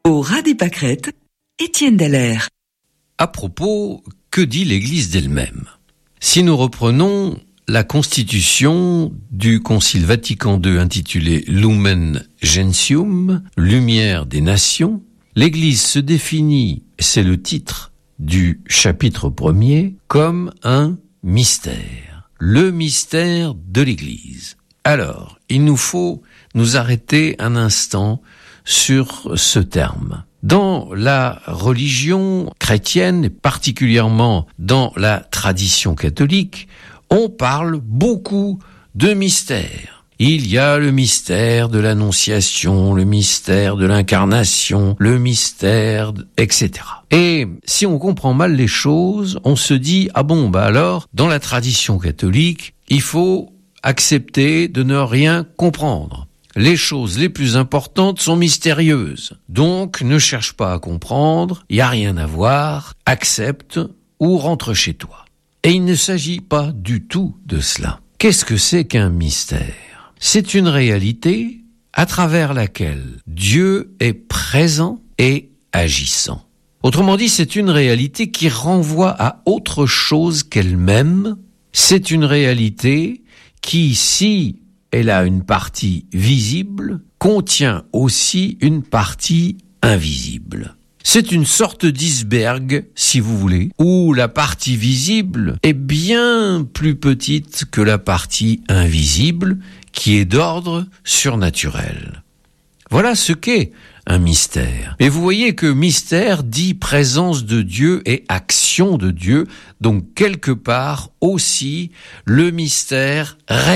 Au ras des pâquerettes, Étienne Dallaire. À propos, que dit l'Église d'elle-même ? Si nous reprenons la constitution du Concile Vatican II intitulée Lumen Gentium, Lumière des Nations, l'Église se définit, c'est le titre du chapitre 1er, comme un mystère. Le mystère de l'Église. Alors, il nous faut nous arrêter un instant sur ce terme. Dans la religion chrétienne, et particulièrement dans la tradition catholique, on parle beaucoup de mystères. Il y a le mystère de l'Annonciation, le mystère de l'Incarnation, le mystère, etc. Et si on comprend mal les choses, on se dit, alors, dans la tradition catholique, il faut accepter de ne rien comprendre. Les choses les plus importantes sont mystérieuses. Donc, ne cherche pas à comprendre, il n'y a rien à voir, accepte ou rentre chez toi. Et il ne s'agit pas du tout de cela. Qu'est-ce que c'est qu'un mystère ? C'est une réalité à travers laquelle Dieu est présent et agissant. Autrement dit, c'est une réalité qui renvoie à autre chose qu'elle-même. C'est une réalité qui, si elle a une partie visible, contient aussi une partie invisible. C'est une sorte d'iceberg, si vous voulez, où la partie visible est bien plus petite que la partie invisible, qui est d'ordre surnaturel. Voilà ce qu'est un mystère. Et vous voyez que mystère dit présence de Dieu et action de Dieu, donc quelque part aussi le mystère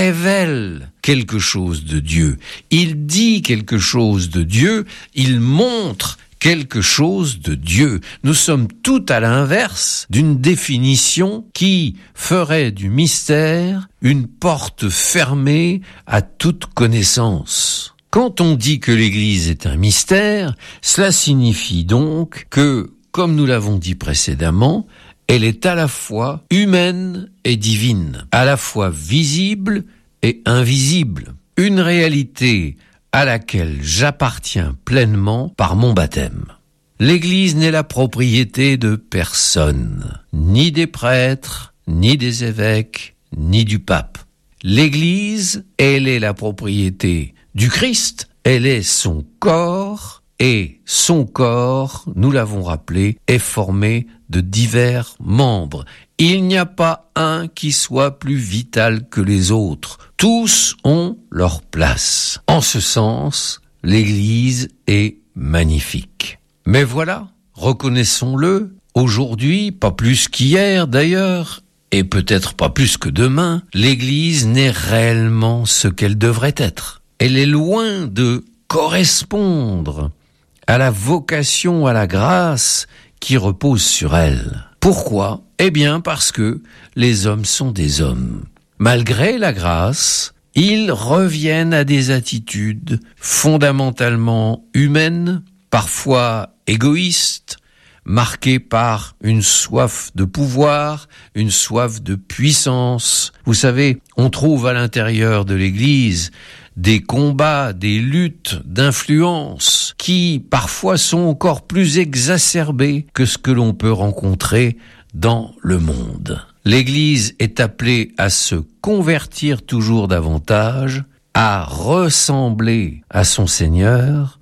révèle quelque chose de Dieu. Il dit quelque chose de Dieu, il montre quelque chose de Dieu. Nous sommes tout à l'inverse d'une définition qui ferait du mystère une porte fermée à toute connaissance. Quand on dit que l'Église est un mystère, cela signifie donc que, comme nous l'avons dit précédemment, elle est à la fois humaine et divine, à la fois visible et invisible. Une réalité à laquelle j'appartiens pleinement par mon baptême. L'Église n'est la propriété de personne, ni des prêtres, ni des évêques, ni du pape. L'Église, elle est la propriété du Christ, elle est son corps, et son corps, nous l'avons rappelé, est formé de divers membres. Il n'y a pas un qui soit plus vital que les autres. Tous ont leur place. En ce sens, l'Église est magnifique. Mais voilà, reconnaissons-le, aujourd'hui, pas plus qu'hier d'ailleurs, et peut-être pas plus que demain, l'Église n'est réellement ce qu'elle devrait être. Elle est loin de correspondre à la vocation, à la grâce qui repose sur elle. Pourquoi ? Eh bien parce que les hommes sont des hommes. Malgré la grâce, ils reviennent à des attitudes fondamentalement humaines, parfois égoïstes, marquées par une soif de pouvoir, une soif de puissance. Vous savez, on trouve à l'intérieur de l'Église des combats, des luttes d'influence qui parfois sont encore plus exacerbés que ce que l'on peut rencontrer dans le monde. L'Église est appelée à se convertir toujours davantage, à ressembler à son Seigneur,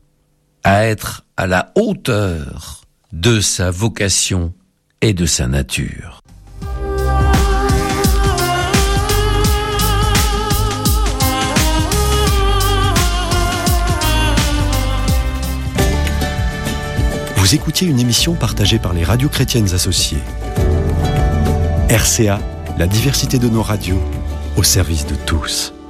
à être à la hauteur de sa vocation et de sa nature. Vous écoutiez une émission partagée par les radios chrétiennes associées. RCA, la diversité de nos radios, au service de tous.